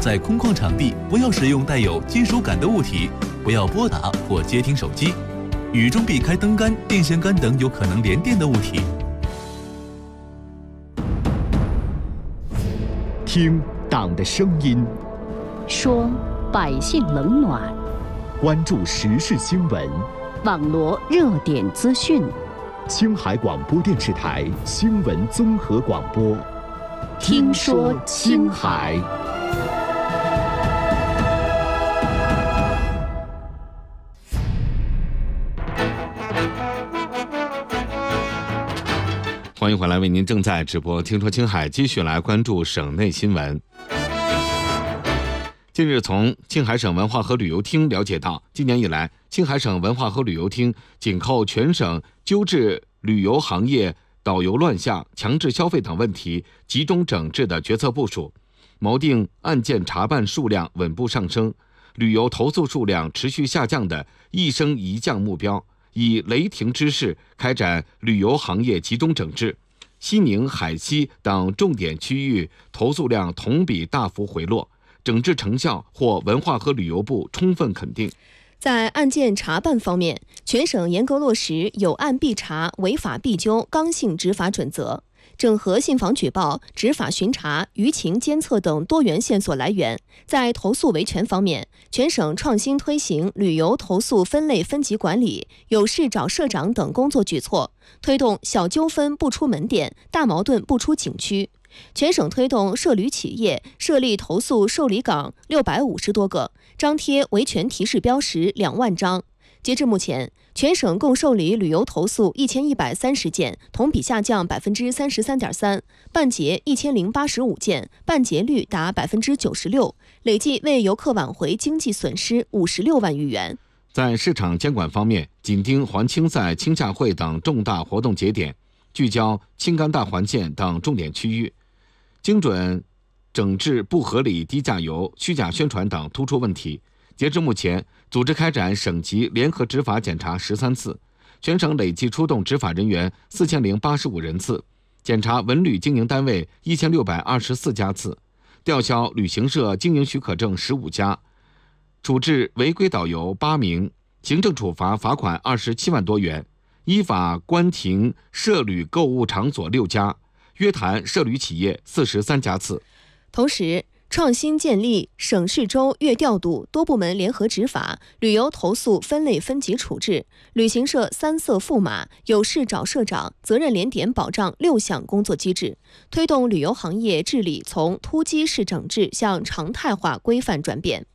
在空旷场地不要使用带有金属感的物体，不要拨打或接听手机，雨中避开灯杆、电线杆等有可能连电的物体。 听党的声音， 说百姓冷暖， 关注时事新闻， 网罗热点资讯。 青海广播电视台新闻综合广播， 听说青海。 欢迎回来，为您正在直播听说青海，继续来关注省内新闻。近日，从青海省文化和旅游厅了解到，今年以来，青海省文化和旅游厅紧扣全省纠治旅游行业导游乱象、强制消费等问题集中整治的决策部署，锚定案件查办数量稳步上升、旅游投诉数量持续下降的一升一降目标，以雷霆之势开展旅游行业集中整治。西宁、海西等重点区域投诉量同比大幅回落，整治成效获文化和旅游部充分肯定。 在案件查办方面，全省严格落实有案必查、违法必究刚性执法准则，整合信访举报、执法巡查、舆情监测等多元线索来源。在投诉维权方面，全省创新推行旅游投诉分类分级管理、有事找社长等工作举措，推动小纠纷不出门店、大矛盾不出景区。全省推动涉旅企业设立投诉受理岗650多个，张贴维权提示标识2万张。截至目前，全省共受理旅游投诉1130件，同比下降33.3%，办结1085件，办结率达96%，累计为游客挽回经济损失56万余元。 在市场监管方面，紧盯环青赛、青夏会等重大活动节点，聚焦青甘大环线等重点区域，精准整治不合理低价游、虚假宣传等突出问题。截至目前，组织开展省级联合执法检查13次，全省累计出动执法人员4085人次，检查文旅经营单位1624家次，吊销旅行社经营许可证15家，处置违规导游8名，行政处罚罚款27万多元，依法关停涉旅购物场所6家，约谈涉旅企业43家次。 同时，创新建立省市州月调度、多部门联合执法、旅游投诉分类分级处置、旅行社3色赋码、有事找社长、责任连点保障6项工作机制，推动旅游行业治理从突击式整治向常态化规范转变。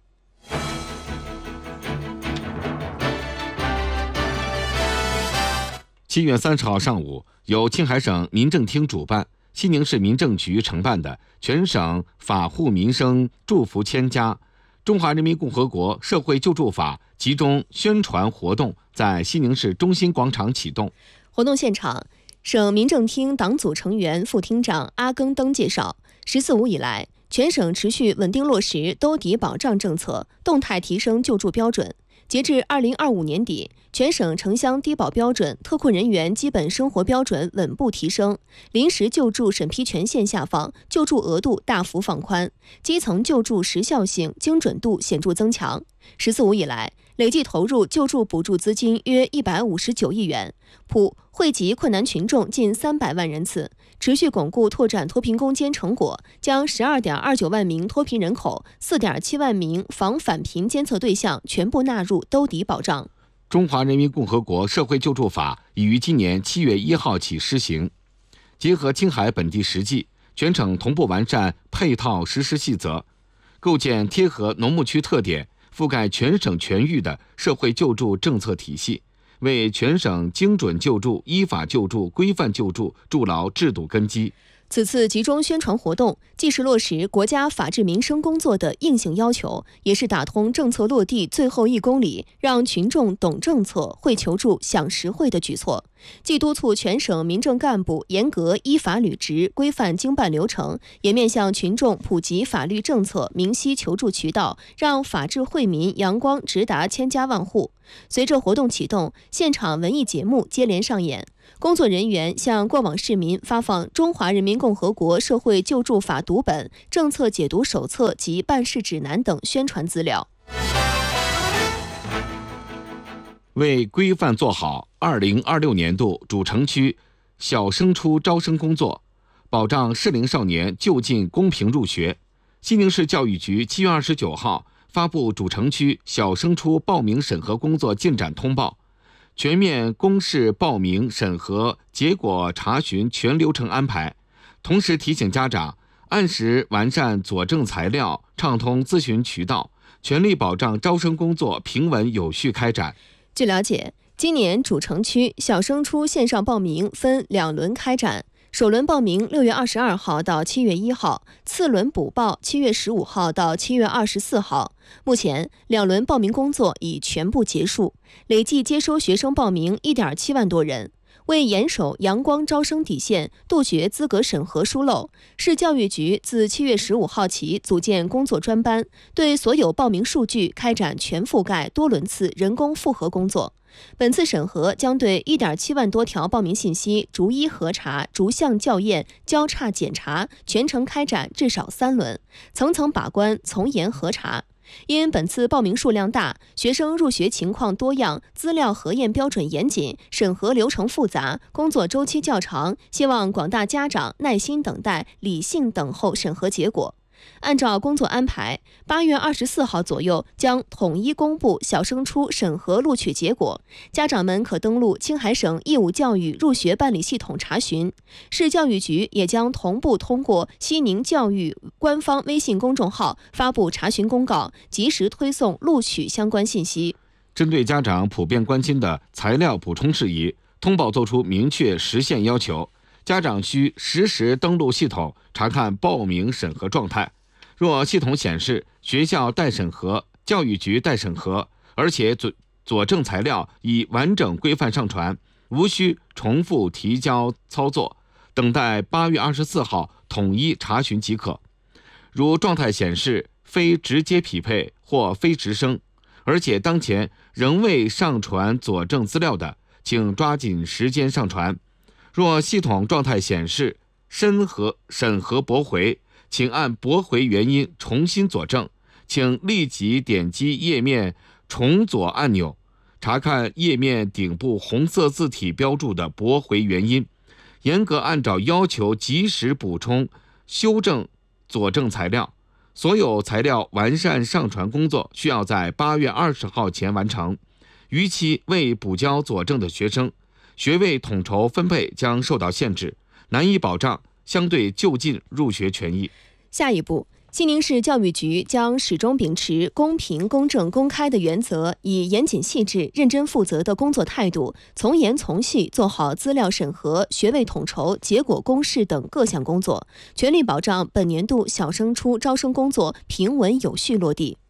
7月30号上午，由青海省民政厅主办、西宁市民政局承办的全省法护民生祝福千家中华人民共和国社会救助法集中宣传活动在西宁市中心广场启动。 活动现场，省民政厅党组成员、副厅长阿更登介绍，14.5以来，全省持续稳定落实兜底保障政策，动态提升救助标准。截至2025年底，全省城乡低保标准、特困人员基本生活标准稳步提升，临时救助审批权限下放，救助额度大幅放宽，基层救助时效性、精准度显著增强。14.5以来，累计投入救助补助资金约159亿元，普惠及困难群众近300万人次，持续巩固拓展脱贫攻坚成果，将12.29万名脱贫人口、4.7万名防返贫监测对象全部纳入兜底保障。 中华人民共和国社会救助法已于今年7月1号起施行，结合青海本地实际，全省同步完善配套实施细则，构建贴合农牧区特点、覆盖全省全域的社会救助政策体系，为全省精准救助、依法救助、规范救助筑牢制度根基。 此次集中宣传活动，既是落实国家法治民生工作的硬性要求，也是打通政策落地最后1公里，让群众懂政策、会求助、享实惠的举措。既督促全省民政干部严格依法履职、规范经办流程，也面向群众普及法律政策、明晰求助渠道，让法治惠民阳光直达千家万户。随着活动启动，现场文艺节目接连上演。 工作人员向过往市民发放《中华人民共和国社会救助法读本》、政策解读手册及办事指南等宣传资料。 为规范做好2026年度主城区小升初招生工作，保障适龄少年就近公平入学，西宁市教育局7月29号发布主城区小升初报名审核工作进展通报，全面公示报名审核结果查询全流程安排，同时提醒家长按时完善佐证材料，畅通咨询渠道，全力保障招生工作平稳有序开展。 据了解，今年主城区小升初线上报名分2轮开展，首轮报名6月22号到7月1号，次轮补报7月15号到7月24号。目前2轮报名工作已全部结束，累计接收学生报名1.7万多人。为严守阳光招生底线，杜绝资格审核疏漏，市教育局自7月15号起组建工作专班，对所有报名数据开展全覆盖多轮次人工复核工作。本次审核将对1.7万多条报名信息逐一核查、逐项校验、交叉检查，全程开展至少3轮，层层把关，从严核查。因本次报名数量大，学生入学情况多样，资料核验标准严谨，审核流程复杂，工作周期较长，希望广大家长耐心等待，理性等候审核结果。按照工作安排，8月24号左右将统一公布小升初审核录取结果，家长们可登录青海省义务教育入学办理系统查询。市教育局也将同步通过西宁教育官方微信公众号发布查询公告，及时推送录取相关信息。 针对家长普遍关心的材料补充事宜，通报作出明确实现要求，家长需实时登录系统查看报名审核状态。若系统显示学校待审核、教育局待审核，而且佐证材料已完整规范上传，无需重复提交操作，等待8月24号统一查询即可。如状态显示非直接匹配或非直升，而且当前仍未上传佐证资料的，请抓紧时间上传。若系统状态显示审核驳回，请按驳回原因重新佐证，请立即点击页面重佐按钮，查看页面顶部红色字体标注的驳回原因，严格按照要求及时补充、修正佐证材料。所有材料完善上传工作需要在8月20号前完成，逾期未补交佐证的学生，学位统筹分配将受到限制，难以保障相对就近入学权益。 下一步，西宁市教育局将始终秉持公平、公正、公开的原则，以严谨细致、认真负责的工作态度，从严从细做好资料审核、学位统筹、结果公示等各项工作，全力保障本年度小升初招生工作平稳有序落地。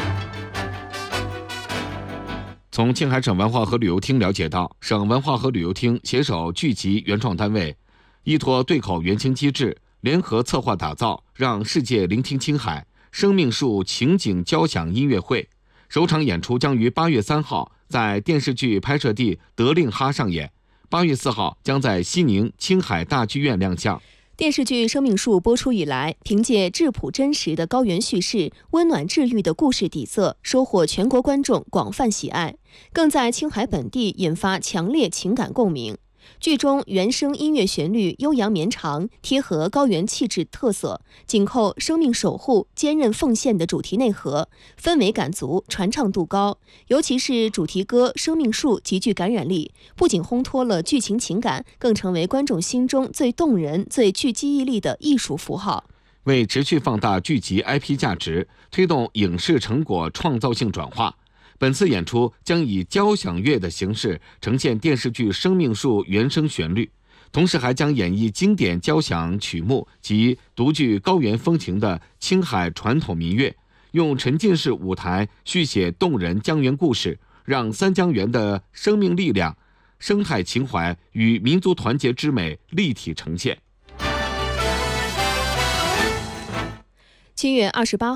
从青海省文化和旅游厅了解到，省文化和旅游厅携手剧集原创单位，依托对口援青机制，联合策划打造让世界聆听青海生命树情景交响音乐会。首场演出将于8月3号在电视剧拍摄地德令哈上演，8月4号将在西宁青海大剧院亮相。 电视剧《生命树》播出以来，凭借质朴真实的高原叙事、温暖治愈的故事底色，收获全国观众广泛喜爱，更在青海本地引发强烈情感共鸣。剧中原声音乐旋律悠扬绵长，贴合高原气质特色，紧扣生命守护、坚韧奉献的主题内核，氛围感足，传唱度高。尤其是主题歌《生命树》极具感染力，不仅烘托了剧情情感，更成为观众心中最动人、最具记忆力的艺术符号。 为持续放大剧集 IP 价值，推动影视成果创造性转化，本次演出将以交响乐的形式呈现电视剧《生命树》原声旋律，同时还将演绎经典交响曲目及独具高原风情的青海传统民乐，用沉浸式舞台续写动人江源故事，让三江源的生命力量、生态情怀与民族团结之美立体呈现。 7月28号，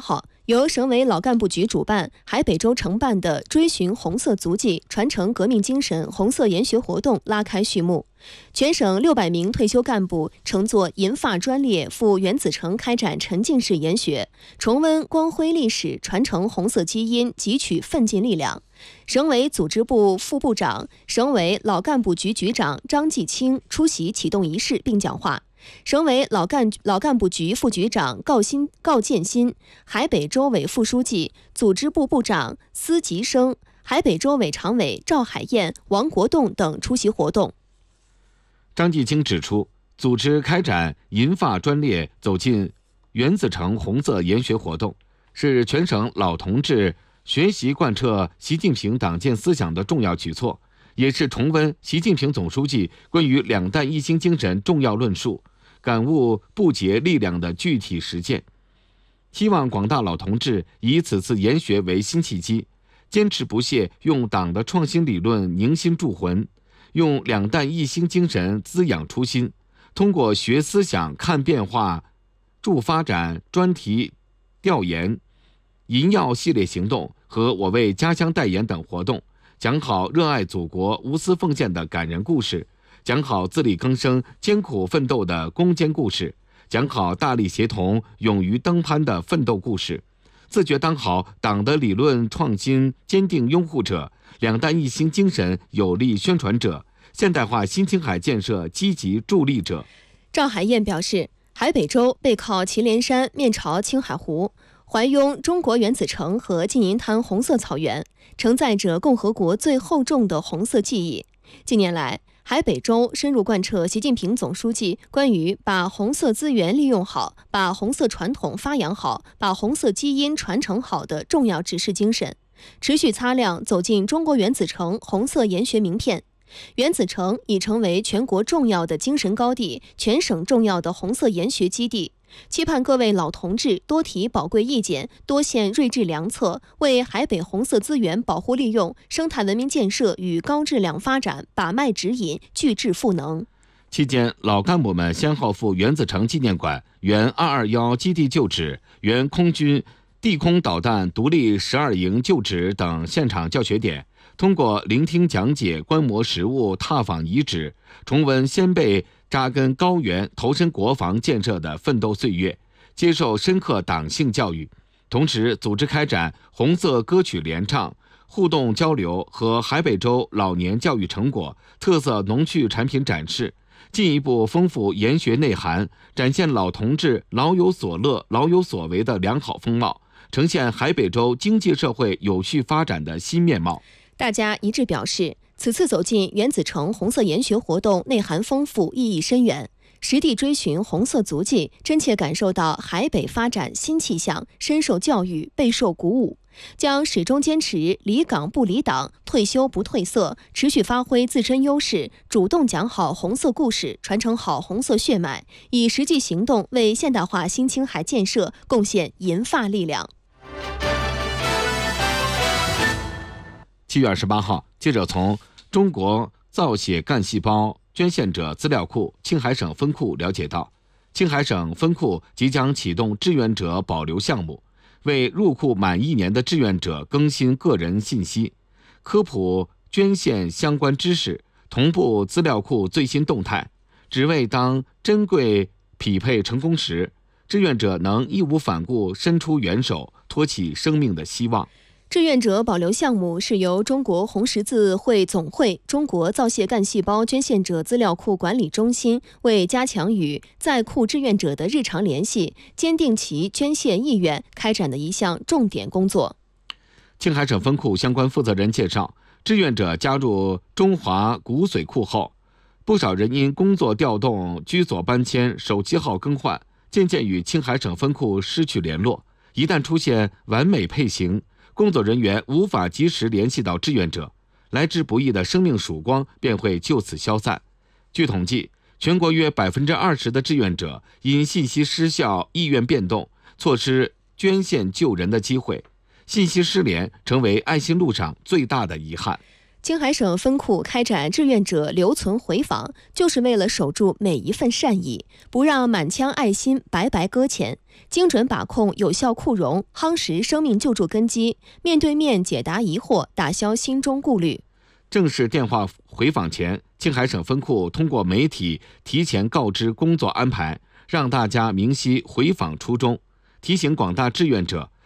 由省委老干部局主办、海北州承办的追寻红色足迹、传承革命精神红色研学活动拉开序幕。全省600名退休干部乘坐银发专列赴原子城开展沉浸式研学，重温光辉历史，传承红色基因，汲取奋进力量。省委组织部副部长、省委老干部局局长张继清出席启动仪式并讲话。省委老干部局副局长告建新、海北州委副书记、组织部部长司吉生、海北州委常委赵海燕、王国栋等出席活动。 张继清指出，组织开展银发专列走进原子城红色研学活动，是全省老同志学习贯彻习近平党建思想的重要举措，也是重温习近平总书记关于两弹一星精神重要论述，感悟不竭力量的具体实践。希望广大老同志以此次研学为新契机，坚持不懈用党的创新理论凝心铸魂，用两弹一星精神滋养初心，通过学思想、看变化、助发展专题调研、银药系列行动和我为家乡代言等活动，讲好热爱祖国、无私奉献的感人故事，讲好自力更生、艰苦奋斗的攻坚故事，讲好大力协同、勇于登攀的奋斗故事，自觉当好党的理论创新坚定拥护者，两弹一星精神有力宣传者，现代化新青海建设积极助力者。 赵海燕表示，海北州背靠祁连山，面朝青海湖，怀拥中国原子城和金银滩红色草原，承载着共和国最厚重的红色记忆。近年来，海北州深入贯彻习近平总书记关于把红色资源利用好、把红色传统发扬好、把红色基因传承好的重要指示精神，持续擦亮走进中国原子城红色研学名片。原子城已成为全国重要的精神高地，全省重要的红色研学基地。期盼各位老同志多提宝贵意见，多献睿智良策，为海北红色资源保护利用、生态文明建设与高质量发展把脉指引，聚智赋能。 期间，老干部们先后赴原子城纪念馆、原221基地旧址、原空军地空导弹独立12营旧址等现场教学点，通过聆听讲解、观摩实物、踏访遗址，重温先辈扎根高原、投身国防建设的奋斗岁月，接受深刻党性教育。同时，组织开展红色歌曲联唱、互动交流和海北州老年教育成果、特色农趣产品展示，进一步丰富研学内涵，展现老同志老有所乐、老有所为的良好风貌，呈现海北州经济社会有序发展的新面貌。 大家一致表示，此次走进原子城红色研学活动内涵丰富、意义深远，实地追寻红色足迹，真切感受到海北发展新气象，深受教育，备受鼓舞，将始终坚持离岗不离党、退休不褪色，持续发挥自身优势，主动讲好红色故事，传承好红色血脉，以实际行动为现代化新青海建设贡献银发力量。 7月28号，记者从中国造血干细胞捐献者资料库青海省分库了解到，青海省分库即将启动志愿者保留项目，为入库满1年的志愿者更新个人信息，科普捐献相关知识，同步资料库最新动态，只为当珍贵匹配成功时，志愿者能义无反顾伸出援手，托起生命的希望。 志愿者保留项目是由中国红十字会总会、中国造血干细胞捐献者资料库管理中心为加强与在库志愿者的日常联系，坚定其捐献意愿开展的一项重点工作。 青海省分库相关负责人介绍，志愿者加入中华骨髓库后，不少人因工作调动、居所搬迁、手机号更换，渐渐与青海省分库失去联络。一旦出现完美配型，工作人员无法及时联系到志愿者，来之不易的生命曙光便会就此消散。据统计，全国约20%的志愿者因信息失效、意愿变动，错失捐献救人的机会，信息失联成为爱心路上最大的遗憾。 青海省分库开展志愿者留存回访，就是为了守住每一份善意，不让满腔爱心白白搁浅，精准把控有效库容，夯实生命救助根基，面对面解答疑惑，打消心中顾虑。 正式电话回访前，青海省分库通过媒体提前告知工作安排，让大家明晰回访初衷，提醒广大志愿者